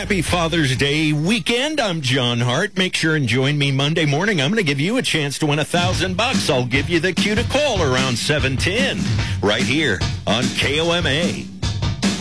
Happy Father's Day weekend. I'm John Hart. Make sure and join me Monday morning. I'm going to give you a chance to win $1,000. I'll give you the cue to call around 7:10 right here on KOMA.